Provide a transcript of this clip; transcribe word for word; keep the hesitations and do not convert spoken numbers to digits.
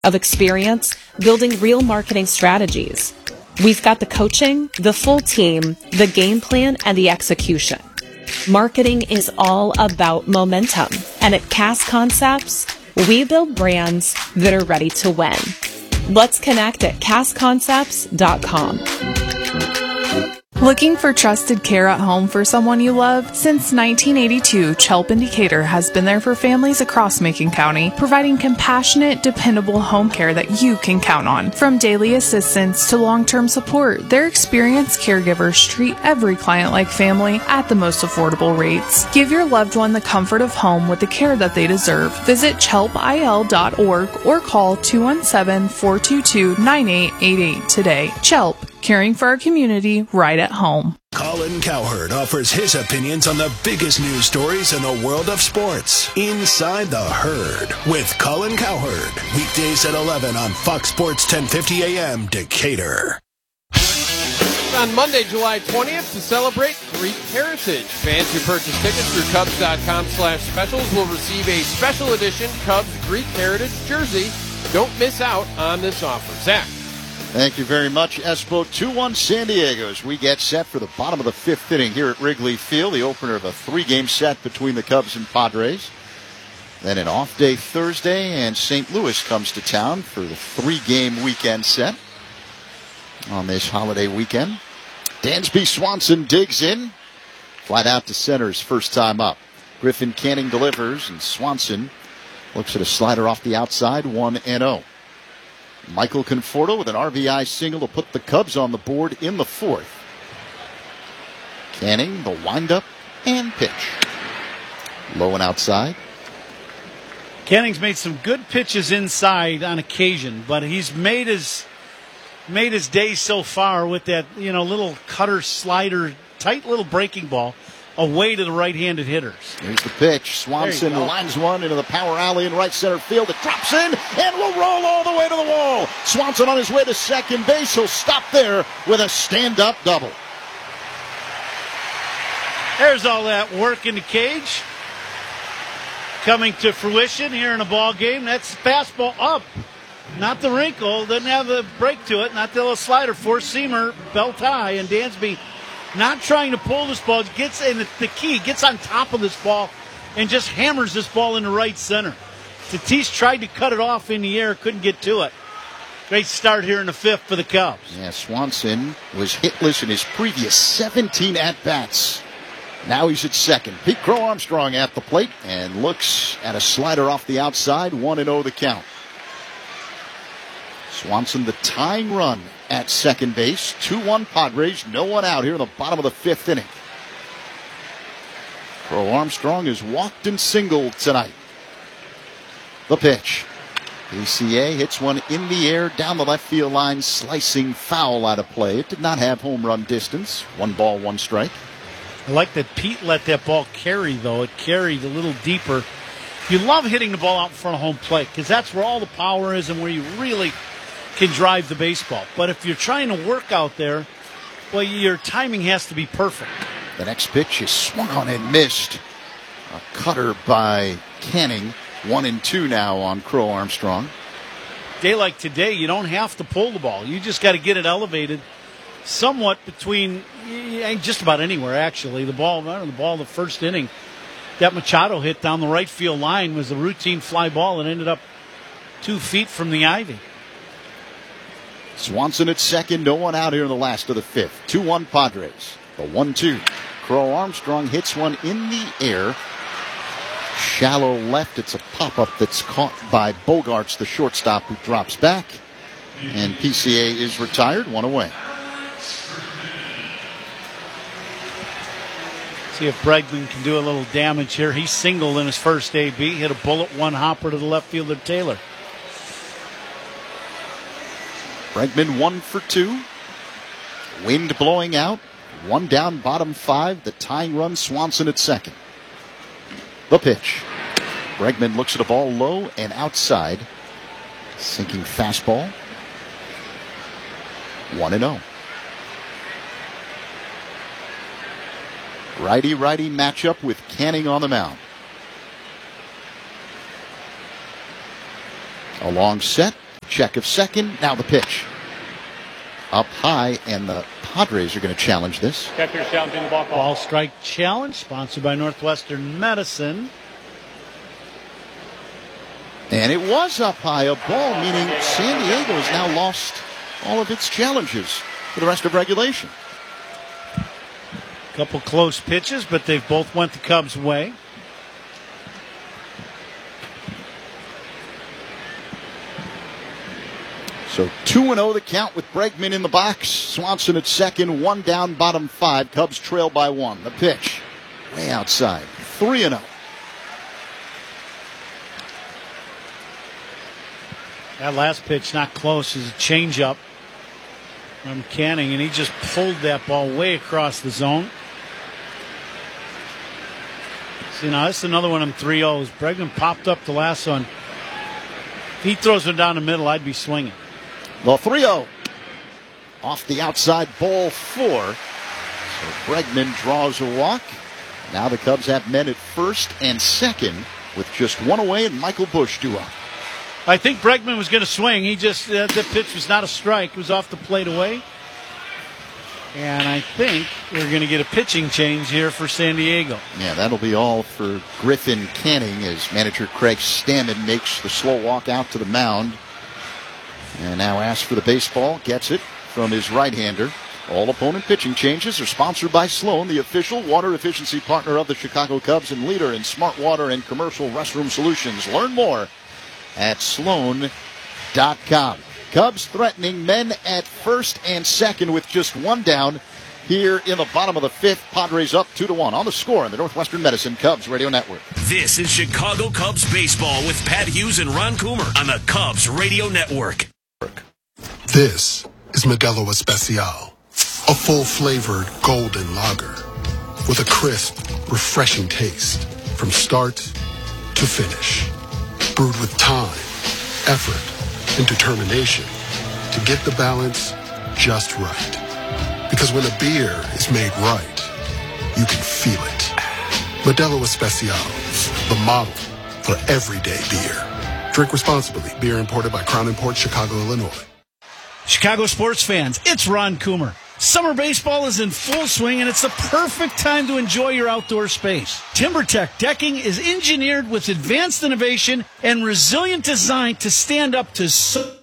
of experience building real marketing strategies. We've got the coaching, the full team, the game plan, and the execution. Marketing is all about momentum, and at Cast Concepts, we build brands that are ready to win. Let's connect at cast concepts dot com. Looking for trusted care at home for someone you love? Since nineteen eighty-two, Chelp in Decatur has been there for families across Macon County, providing compassionate, dependable home care that you can count on. From daily assistance to long-term support, their experienced caregivers treat every client like family at the most affordable rates. Give your loved one the comfort of home with the care that they deserve. Visit chelp I L dot org or call two one seven, four two two, nine eight eight eight today. Chelp, caring for our community right at home. Colin Cowherd offers his opinions on the biggest news stories in the world of sports. Inside the Herd with Colin Cowherd. Weekdays at eleven on Fox Sports ten fifty A M Decatur. On Monday, July twentieth, to celebrate Greek heritage. Fans who purchase tickets through Cubs dot com slash specials will receive a special edition Cubs Greek heritage jersey. Don't miss out on this offer. Zach. Thank you very much, Espo. two one San Diego as we get set for the bottom of the fifth inning here at Wrigley Field, the opener of a three-game set between the Cubs and Padres. Then an off day Thursday, and Saint Louis comes to town for the three-game weekend set on this holiday weekend. Dansby Swanson digs in. Flat out to center his first time up. Griffin Canning delivers, and Swanson looks at a slider off the outside, one and oh. Michael Conforto with an R B I single to put the Cubs on the board in the fourth. Canning, the windup and pitch. Low and outside. Canning's made some good pitches inside on occasion, but he's made his made his day so far with that, you know, little cutter slider, tight little breaking ball away to the right-handed hitters. Here's the pitch. Swanson lines one into the power alley in right center field. It drops in and will roll all the way to the wall. Swanson on his way to second base. He'll stop there with a stand-up double. There's all that work in the cage coming to fruition here in a ball game. That's fastball up. Not the wrinkle. Doesn't have the break to it. Not the little slider. Four-seamer, belt high, and Dansby not trying to pull this ball, gets in the, the key, gets on top of this ball and just hammers this ball into right center. Tatis tried to cut it off in the air, couldn't get to it. Great start here in the fifth for the Cubs. Yeah, Swanson was hitless in his previous seventeen at-bats. Now he's at second. Pete Crow Armstrong at the plate and looks at a slider off the outside, one and oh the count. Swanson the tying run at second base. two one Padres. No one out here in the bottom of the fifth inning. Crow Armstrong has walked and singled tonight. The pitch. P C A hits one in the air down the left field line, slicing foul out of play. It did not have home run distance. One ball, one strike. I like that Pete let that ball carry, though. It carried a little deeper. You love hitting the ball out in front of home plate because that's where all the power is and where you really can drive the baseball. But if you're trying to work out there, well, your timing has to be perfect. The next pitch is swung on and missed. A cutter by Canning. One and two now on Crow Armstrong. Day like today, you don't have to pull the ball. You just got to get it elevated somewhat between just about anywhere, actually. The ball, the ball in the first inning, that Machado hit down the right field line was a routine fly ball and ended up two feet from the ivy. Swanson at second, no one out here in the last of the fifth. two one Padres. The one two. Crow Armstrong hits one in the air. Shallow left. It's a pop-up that's caught by Bogarts, the shortstop, who drops back. And P C A is retired, one away. See if Bregman can do a little damage here. He singled in his first A B. Hit a bullet one hopper to the left fielder, Taylor. Bregman one for two. Wind blowing out. One down, bottom five. The tying run, Swanson at second. The pitch. Bregman looks at a ball low and outside. Sinking fastball. one and oh. Righty-righty matchup with Canning on the mound. A long set. check of second. Now the pitch. Up high, and the Padres are going to challenge this. Catcher's challenging the ball call. Ball strike challenge, sponsored by Northwestern Medicine. And it was up high, a ball, meaning San Diego has now lost all of its challenges for the rest of regulation. Couple close pitches, but they've both went the Cubs' way. So two and oh the count with Bregman in the box. Swanson at second, one down, bottom five. Cubs trail by one. The pitch, way outside, three and oh. That last pitch, not close, is a changeup from Canning, and he just pulled that ball way across the zone. See, now this is another one of them three ohs. Bregman popped up the last one. If he throws it down the middle, I'd be swinging. Well, three oh. Off the outside, ball four. So Bregman draws a walk. Now the Cubs have men at first and second with just one away, and Michael Busch due up. I think Bregman was going to swing. He just, uh, the pitch was not a strike. It was off the plate away. And I think we're going to get a pitching change here for San Diego. Yeah, that'll be all for Griffin Canning as manager Craig Stammen makes the slow walk out to the mound. And now asks for the baseball, gets it from his right-hander. All opponent pitching changes are sponsored by Sloan, the official water efficiency partner of the Chicago Cubs and leader in smart water and commercial restroom solutions. Learn more at sloan dot com. Cubs threatening men at first and second with just one down here in the bottom of the fifth. Padres up two to one on the score in the Northwestern Medicine Cubs Radio Network. This is Chicago Cubs baseball with Pat Hughes and Ron Coomer on the Cubs Radio Network. This is Modelo Especial, a full-flavored golden lager with a crisp, refreshing taste from start to finish. Brewed with time, effort, and determination to get the balance just right. Because when a beer is made right, you can feel it. Modelo Especial, the model for everyday beer. Drink responsibly. Beer imported by Crown Imports, Chicago, Illinois. Chicago sports fans, it's Ron Coomer. Summer baseball is in full swing, and it's the perfect time to enjoy your outdoor space. TimberTech decking is engineered with advanced innovation and resilient design to stand up to so